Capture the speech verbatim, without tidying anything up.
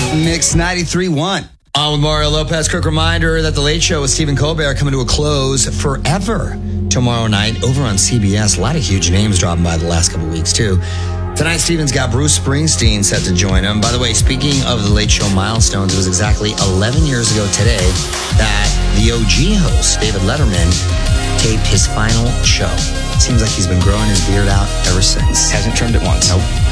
Mix ninety-three point one. On with Mario Lopez. Quick reminder that The Late Show with Stephen Colbert coming to a close forever tomorrow night over on C B S. A lot of huge names dropping by the last couple weeks, too. Tonight, Stephen's got Bruce Springsteen set to join him. By the way, speaking of The Late Show milestones, it was exactly eleven years ago today that the O G host, David Letterman, taped his final show. Seems like he's been growing his beard out ever since. Hasn't trimmed it once. Nope.